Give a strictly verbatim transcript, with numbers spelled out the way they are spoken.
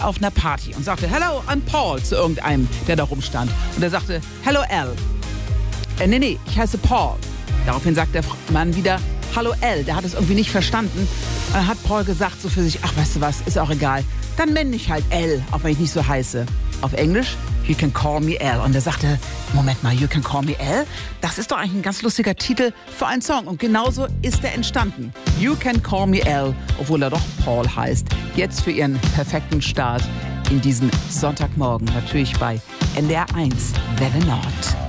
auf einer Party und sagte, hello, I'm Paul, zu irgendeinem, der da rumstand. Und er sagte, hello, Al. Äh, nee, nee, ich heiße Paul. Daraufhin sagt der Mann wieder, hallo, Al. Der hat es irgendwie nicht verstanden. Und dann hat Paul gesagt so für sich, ach, weißt du was, ist auch egal. Dann nenne ich halt Al, auch wenn ich nicht so heiße. Auf Englisch, you can call me Al. Und er sagte, Moment mal, you can call me Al? Das ist doch eigentlich ein ganz lustiger Titel für einen Song. Und genauso ist er entstanden. You can call me Al, obwohl er doch Paul heißt. Jetzt für ihren perfekten Start in diesen Sonntagmorgen. Natürlich bei N D R eins Welle Nord.